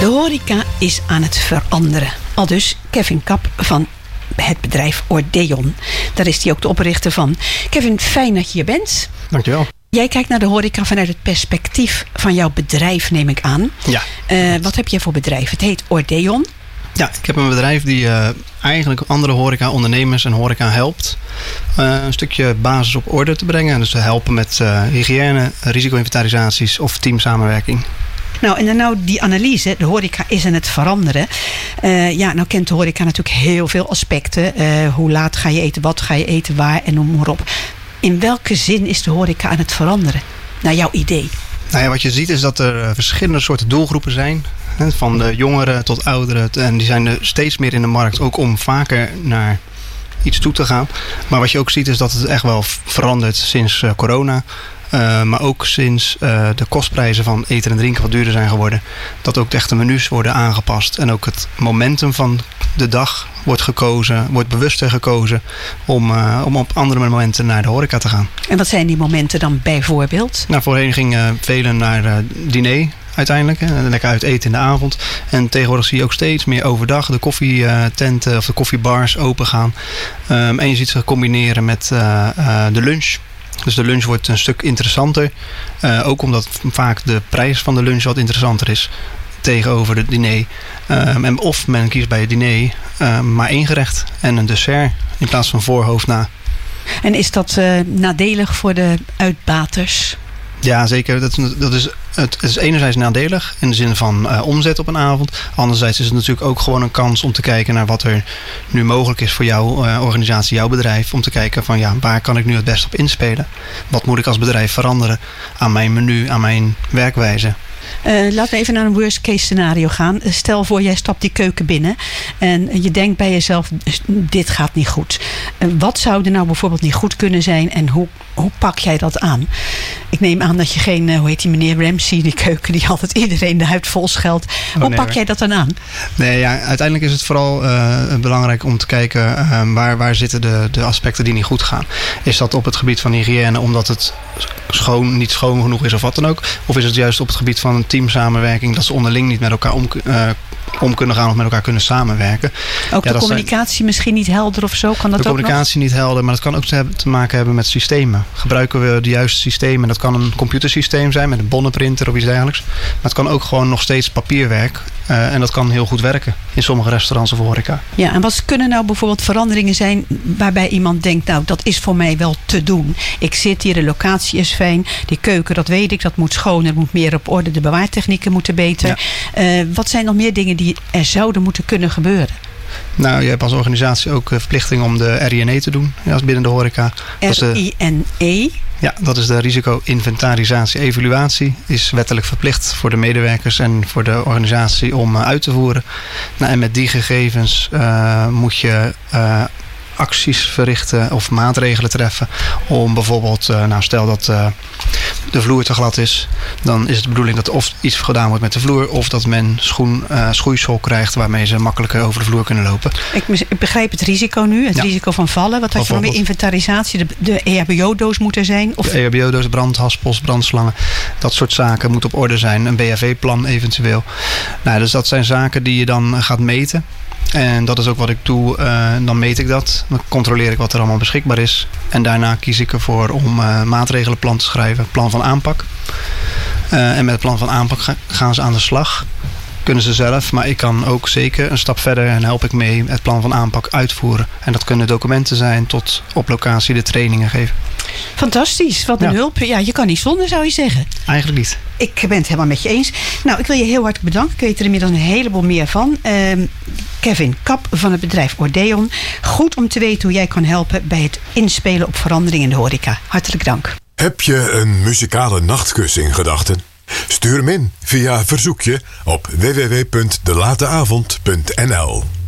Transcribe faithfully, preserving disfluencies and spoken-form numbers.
De horeca is aan het veranderen. Aldus Kevin Kap van het bedrijf Ordeon. Daar is hij ook de oprichter van. Kevin, fijn dat je hier bent. Dankjewel. Jij kijkt naar de horeca vanuit het perspectief van jouw bedrijf, neem ik aan. Ja. Uh, wat heb je voor bedrijf? Het heet Ordeon. Ja, ik heb een bedrijf die uh, eigenlijk andere horeca-ondernemers en horeca helpt. Uh, een stukje basis op orde te brengen. Dus te helpen met uh, hygiëne, risico-inventarisaties of teamsamenwerking. Nou, en dan nou die analyse, de horeca is aan het veranderen. Uh, ja, nou kent de horeca natuurlijk heel veel aspecten. Uh, hoe laat ga je eten, wat ga je eten, waar en noem maar op. In welke zin is de horeca aan het veranderen? Naar jouw idee. Nou ja, wat je ziet is dat er verschillende soorten doelgroepen zijn. Van de jongeren tot ouderen. En die zijn er steeds meer in de markt. Ook om vaker naar iets toe te gaan. Maar wat je ook ziet is dat het echt wel verandert sinds uh, corona. Uh, maar ook sinds uh, de kostprijzen van eten en drinken wat duurder zijn geworden. Dat ook de echte menus worden aangepast. En ook het momentum van de dag wordt gekozen, wordt bewuster gekozen om, uh, om op andere momenten naar de horeca te gaan. En wat zijn die momenten dan bijvoorbeeld? Nou, voorheen gingen velen naar uh, diner uiteindelijk. Hè, lekker uit eten in de avond. En tegenwoordig zie je ook steeds meer overdag de koffietenten of de koffiebars open gaan. Um, en je ziet ze combineren met uh, uh, de lunch. Dus de lunch wordt een stuk interessanter. Uh, ook omdat vaak de prijs van de lunch wat interessanter is tegenover het diner. Um, en of men kiest bij het diner uh, maar één gerecht en een dessert in plaats van voor, hoofd, na. En is dat uh, nadelig voor de uitbaters? Ja, zeker. Dat, dat is, het is enerzijds nadelig in de zin van uh, omzet op een avond. Anderzijds is het natuurlijk ook gewoon een kans om te kijken naar wat er nu mogelijk is voor jouw uh, organisatie, jouw bedrijf. Om te kijken van ja, waar kan ik nu het best op inspelen? Wat moet ik als bedrijf veranderen aan mijn menu, aan mijn werkwijze? Uh, laten we even naar een worst case scenario gaan. Stel voor, jij stapt die keuken binnen en je denkt bij jezelf, dit gaat niet goed. Uh, wat zou er nou bijvoorbeeld niet goed kunnen zijn en hoe, hoe pak jij dat aan? Ik neem aan dat je geen, uh, hoe heet die meneer Ramsey, die keuken die altijd iedereen de huid vol scheldt. Oh, hoe nee, pak hoor. jij dat dan aan? Nee, ja, uiteindelijk is het vooral uh, belangrijk om te kijken uh, waar, waar zitten de, de aspecten die niet goed gaan. Is dat op het gebied van hygiëne omdat het schoon, niet schoon genoeg is of wat dan ook? Of is het juist op het gebied van een teamsamenwerking dat ze onderling niet met elkaar om, uh, om kunnen gaan of met elkaar kunnen samenwerken? Ook ja, de communicatie zijn, misschien niet helder of zo? Kan dat de ook communicatie nog? niet helder, maar dat kan ook te, te maken hebben met systemen. Gebruiken we de juiste systemen? Dat kan een computersysteem zijn met een bonnenprinter of iets dergelijks. Maar het kan ook gewoon nog steeds papierwerk. Uh, en dat kan heel goed werken in sommige restaurants of horeca. Ja, en wat kunnen nou bijvoorbeeld veranderingen zijn waarbij iemand denkt, nou dat is voor mij wel te doen. Ik zit hier, de locatie is fijn, die keuken, dat weet ik, dat moet schoner, het moet meer op orde, de bewaartechnieken moeten beter. Ja. Uh, wat zijn nog meer dingen die er zouden moeten kunnen gebeuren? Nou, je hebt als organisatie ook de verplichting om de R I N E te doen, ja, als binnen de horeca. R I N E? Ja, dat is de risico-inventarisatie-evaluatie. Is wettelijk verplicht voor de medewerkers en voor de organisatie om uh, uit te voeren. Nou, en met die gegevens uh, moet je uh, acties verrichten of maatregelen treffen om bijvoorbeeld, uh, nou stel dat uh, de vloer te glad is, dan is het de bedoeling dat of iets gedaan wordt met de vloer of dat men schoen, uh, schoeisel krijgt waarmee ze makkelijker over de vloer kunnen lopen. Ik, ik begrijp het risico nu, het ja. risico van vallen. Wat had je nog meer? Inventarisatie, de, de E H B O-doos moet er zijn? Of? De E H B O-doos, brandhaspels, brandslangen, dat soort zaken moet op orde zijn. Een B H V-plan eventueel. Nou, dus dat zijn zaken die je dan gaat meten. En dat is ook wat ik doe. Uh, dan meet ik dat. Dan controleer ik wat er allemaal beschikbaar is. En daarna kies ik ervoor om uh, maatregelenplan te schrijven. Plan van aanpak. Uh, en met het plan van aanpak ga, gaan ze aan de slag. Kunnen ze zelf. Maar ik kan ook zeker een stap verder en help ik mee het plan van aanpak uitvoeren. En dat kunnen documenten zijn tot op locatie de trainingen geven. Fantastisch. Wat een ja. hulp. Ja, je kan niet zonder, zou je zeggen. Eigenlijk niet. Ik ben het helemaal met je eens. Nou, ik wil je heel hartelijk bedanken. Ik weet er inmiddels een heleboel meer van. Uh, Kevin Kap van het bedrijf Ordeon. Goed om te weten hoe jij kan helpen bij het inspelen op verandering in de horeca. Hartelijk dank. Heb je een muzikale nachtkus in gedachten? Stuur hem in via verzoekje op w w w punt de late avond punt n l.